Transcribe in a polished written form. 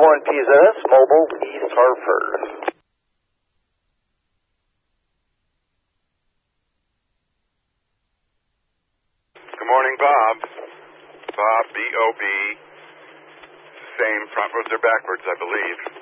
PZS, Mobile, East Hartford. Good morning, Bob. Bob, B-O-B. Same, front roads are backwards, I believe.